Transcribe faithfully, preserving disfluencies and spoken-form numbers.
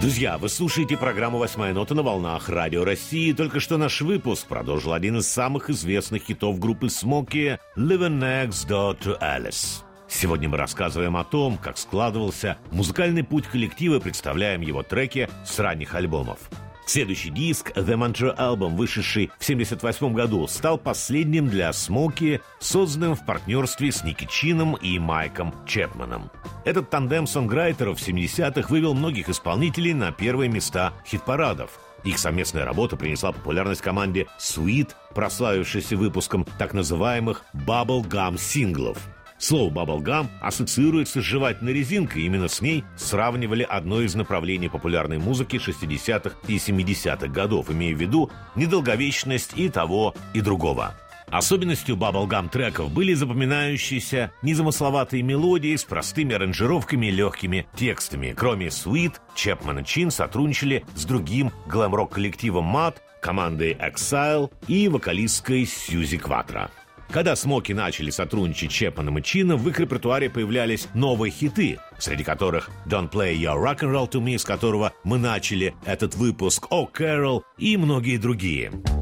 Друзья, вы слушаете программу «Восьмая нота» на волнах Радио России. Только что наш выпуск продолжил один из самых известных хитов группы Smokey «Living Next Door to Alice». Сегодня мы рассказываем о том, как складывался музыкальный путь коллектива, представляем его треки с ранних альбомов. Следующий диск «The Mantra Album», вышедший в семьдесят восьмом году, стал последним для Smokey, созданным в партнерстве с Ники Чином и Майком Чепменом. Этот тандем сонграйтеров в семидесятых вывел многих исполнителей на первые места хит-парадов. Их совместная работа принесла популярность команде Sweet, прославившейся выпуском так называемых «bubblegum» синглов. Слово «bubblegum» ассоциируется с жевательной резинкой, именно с ней сравнивали одно из направлений популярной музыки шестидесятых и семидесятых годов, имея в виду недолговечность и того, и другого. Особенностью bubblegum треков были запоминающиеся незамысловатые мелодии с простыми аранжировками и легкими текстами. Кроме Sweet, Чепмен и Чин сотрудничали с другим глэм-рок коллективом Mud, командой Exile и вокалисткой Сьюзи Кватро. Когда Смоки начали сотрудничать с Чепменом и Чином, в их репертуаре появлялись новые хиты, среди которых «Don't Play Your Rock'n'Roll to Me», с которого мы начали этот выпуск, «Oh, Carol» и многие другие.